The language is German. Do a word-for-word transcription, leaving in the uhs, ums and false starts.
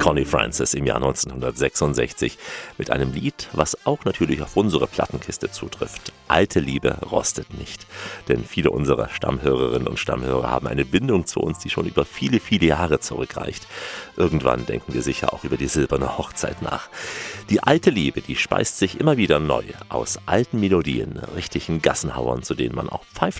Connie Francis im Jahr neunzehnhundertsechsundsechzig mit einem Lied, was auch natürlich auf unsere Plattenkiste zutrifft. Alte Liebe rostet nicht. Denn viele unserer Stammhörerinnen und Stammhörer haben eine Bindung zu uns, die schon über viele, viele Jahre zurückreicht. Irgendwann denken wir sicher auch über die silberne Hochzeit nach. Die alte Liebe, die speist sich immer wieder neu aus alten Melodien, richtigen Gassenhauern, zu denen man auch pfeifen